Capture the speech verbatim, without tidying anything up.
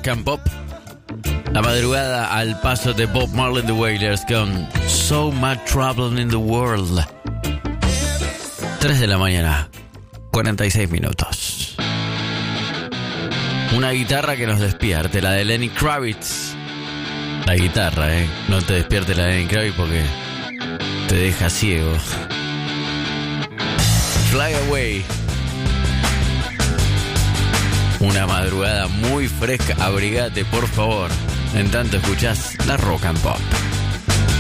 Rock and Pop. La madrugada al paso de Bob Marley and the Wailers con So Much Trouble in the World. tres de la mañana, cuarenta y seis minutos. Una guitarra que nos despierte, la de Lenny Kravitz. La guitarra, eh. No te despierte la de Lenny Kravitz porque te deja ciego. Fly Away. Una madrugada muy fresca, abrigate por favor. En tanto escuchás la Rock and Pop.